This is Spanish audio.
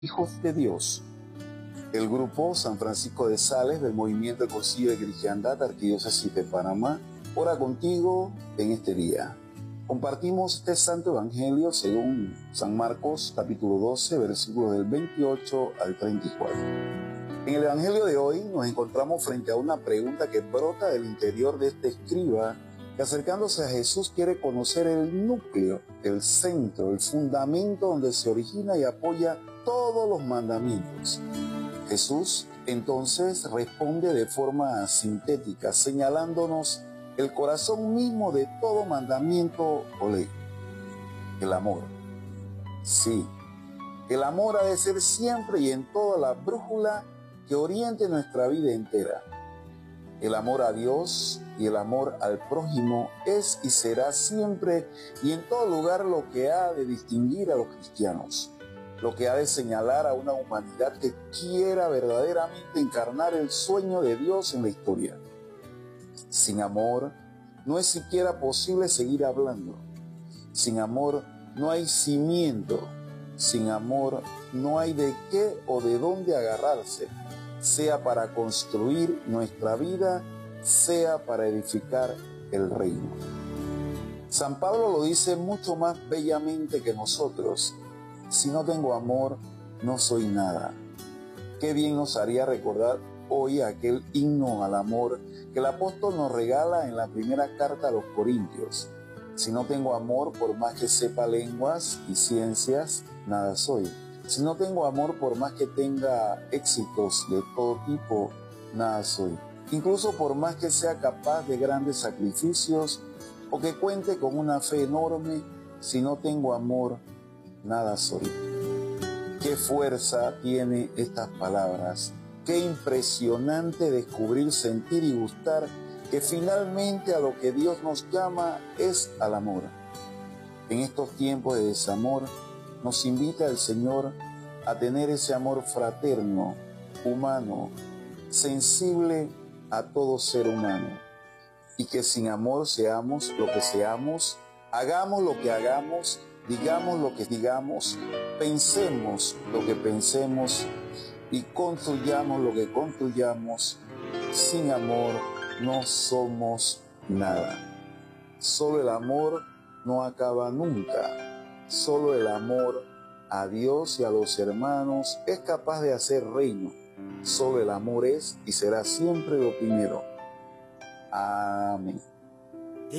hijos de Dios. El grupo San Francisco de Sales del Movimiento Concilio de Cristiandad Arquidiócesis de Panamá ora contigo en este día. Compartimos este Santo Evangelio según San Marcos capítulo 12 versículos del 28 al 34. En el Evangelio de hoy nos encontramos frente a una pregunta que brota del interior de este escriba que, acercándose a Jesús, quiere conocer el núcleo, el centro, el fundamento donde se origina y apoya todos los mandamientos. Jesús entonces responde de forma sintética, señalándonos el corazón mismo de todo mandamiento o ley: el amor. Sí, el amor ha de ser siempre y en toda la brújula que oriente nuestra vida entera. El amor a Dios y el amor al prójimo es y será siempre y en todo lugar lo que ha de distinguir a los cristianos, lo que ha de señalar a una humanidad que quiera verdaderamente encarnar el sueño de Dios en la historia. Sin amor no es siquiera posible seguir hablando. Sin amor no hay cimiento. Sin amor no hay de qué o de dónde agarrarse, sea para construir nuestra vida, sea para edificar el reino. San Pablo lo dice mucho más bellamente que nosotros: si no tengo amor, no soy nada. Qué bien nos haría recordar hoy aquel himno al amor que el apóstol nos regala en la primera carta a los Corintios. Si no tengo amor, por más que sepa lenguas y ciencias, nada soy. Si no tengo amor, por más que tenga éxitos de todo tipo, nada soy. Incluso por más que sea capaz de grandes sacrificios o que cuente con una fe enorme, si no tengo amor, nada soy. Qué fuerza tiene estas palabras. Qué impresionante descubrir, sentir y gustar que finalmente a lo que Dios nos llama es al amor. En estos tiempos de desamor, nos invita el Señor a tener ese amor fraterno, humano, sensible a todo ser humano. Y que sin amor seamos lo que seamos, hagamos lo que hagamos, digamos lo que digamos, pensemos lo que pensemos y construyamos lo que construyamos. Sin amor no somos nada. Solo el amor no acaba nunca. Solo el amor a Dios y a los hermanos es capaz de hacer reino. Solo el amor es y será siempre lo primero. Amén.